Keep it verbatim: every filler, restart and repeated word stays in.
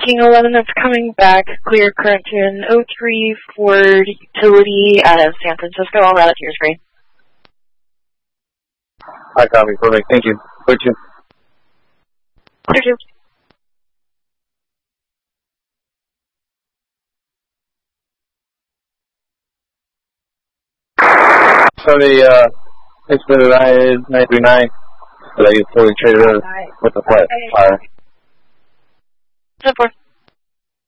King eleven, that's coming back. Clear current to an oh three Ford utility out of San Francisco. I'll route it to your screen. I copy. Perfect. Thank you. Clear two. Clear two. So the uh, expedited nine three nine that you fully traded with the flat fire. ten four.